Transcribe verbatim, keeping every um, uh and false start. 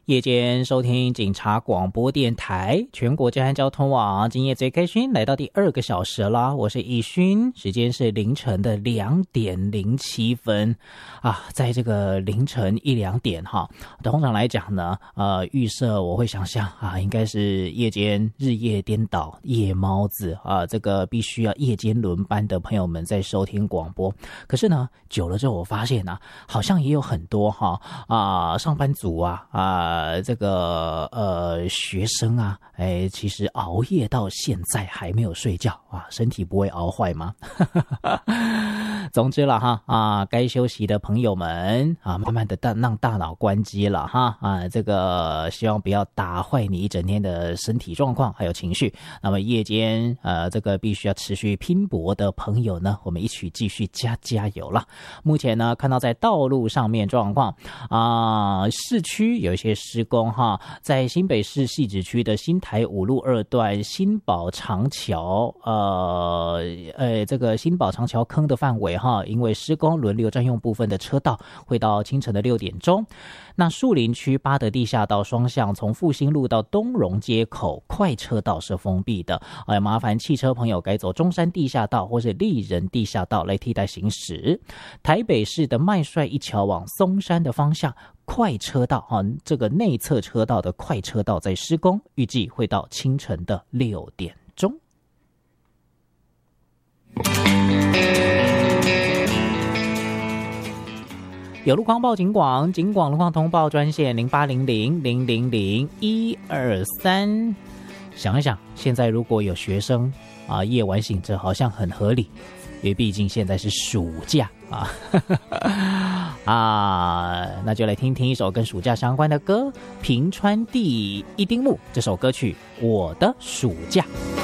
夜间收听警察广播电台，全国治安交通网，今夜最开心，来到第二个小时啦。我是易勋，时间是凌晨的两点零七分啊。在这个凌晨一两点哈，通常来讲呢，呃，预设我会想象啊，应该是夜间日夜颠倒、夜猫子啊，这个必须要夜间轮班的朋友们在收听广播。可是呢，久了之后我发现啊，好像也有很多哈啊上班族啊啊。呃，这个呃学生啊，哎，其实熬夜到现在还没有睡觉啊，身体不会熬坏吗？总之了哈啊，该休息的朋友们啊，慢慢的大让大脑关机了哈啊，这个希望不要打坏你一整天的身体状况还有情绪。那么夜间呃，这个必须要持续拼搏的朋友呢，我们一起继续加加油了。目前呢，看到在道路上面状况啊，市区有一些施工哈，在新北市汐止区的新台五路二段新宝长桥，呃呃，这个新宝长桥坑的范围哈，因为施工轮流占用部分的车道，会到清晨的六点钟。那树林区八德地下道双向从复兴路到东荣街口快车道是封闭的，哎，麻烦汽车朋友改走中山地下道或是立人地下道来替代行驶。台北市的麦帅一桥往松山的方向。快车道啊，这个内侧车道的快车道在施工，预计会到清晨的六点钟。有路况报警广，警广路况通报专线零八零零零零零一二三。想一想，现在如果有学生啊夜晚醒着，好像很合理，因为毕竟现在是暑假啊。啊，那就来听听一首跟暑假相关的歌，平川第一丁目这首歌曲《我的暑假》。